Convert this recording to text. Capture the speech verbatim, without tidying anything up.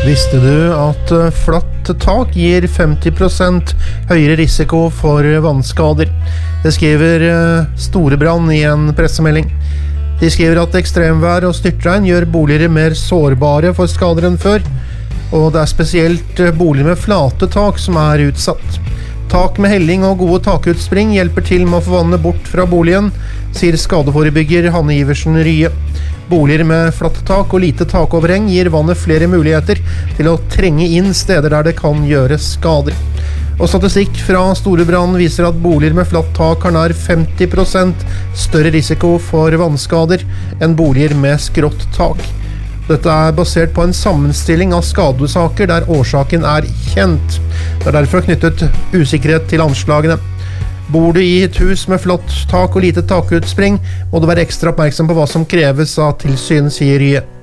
Visste du at flatt tak gir femti prosent høyere risiko for vannskader? Det skriver Storebrand i en pressemelding. De skriver at ekstremvær og styrtregn gjør boliger mer sårbare for skader enn før, og det er spesielt boliger med flate tak som er utsatt. Tak med helling og gode takutspring hjelper til med å få vannet bort fra boligen, sier skadeforebygger Hanne Iversen Rye. Boliger med flatt tak og lite takoverheng gir vannet flere muligheter til å trenge inn steder der det kan gjøre skader. Og statistikk fra Storebrand viser at boliger med flatt tak har nær femti prosent større risiko for vannskader enn boliger med skrått tak. Dette er basert på en sammenstilling av skadesaker der årsaken er kjent. Det er derfor knyttet usikkerhet til anslagene. Bor du i et hus med flatt tak og lite takutspring, må du være ekstra oppmerksom på hva som kreves av tilsyn, sier Rye.